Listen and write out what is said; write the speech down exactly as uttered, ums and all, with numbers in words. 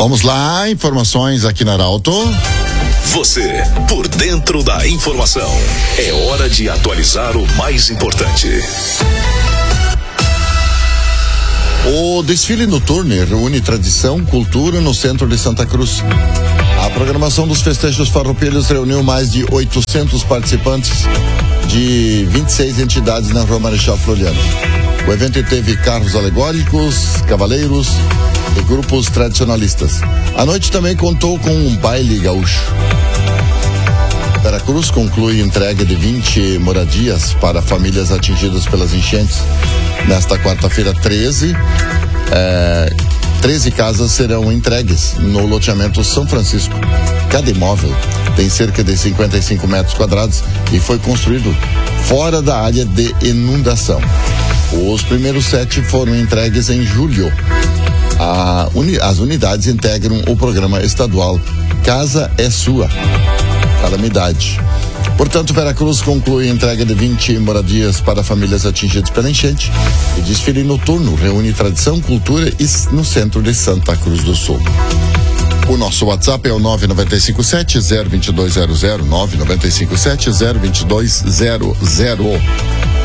Vamos lá, informações aqui na Arauto. Você, por dentro da informação. É hora de atualizar o mais importante. O desfile noturno reúne tradição, cultura no centro de Santa Cruz. A programação dos festejos farroupilhos reuniu mais de oitocentos participantes de vinte e seis entidades na Rua Marechal Floriano. O evento teve carros alegóricos, cavaleiros e grupos tradicionalistas. A noite também contou com um baile gaúcho. Veracruz conclui entrega de vinte moradias para famílias atingidas pelas enchentes. Nesta quarta-feira, treze, é, treze casas serão entregues no loteamento São Francisco. Cada imóvel tem cerca de cinquenta e cinco metros quadrados e foi construído fora da área de inundação. Os primeiros sete foram entregues em julho. A uni, as unidades integram o programa estadual Casa é Sua, calamidade. Portanto, Veracruz conclui a entrega de vinte moradias para famílias atingidas pela enchente. E desfile noturno reúne tradição, cultura e no centro de Santa Cruz do Sul. O nosso WhatsApp é o nove nove cinco sete, zero dois dois zero zero, nove nove cinco sete, zero dois dois zero zero.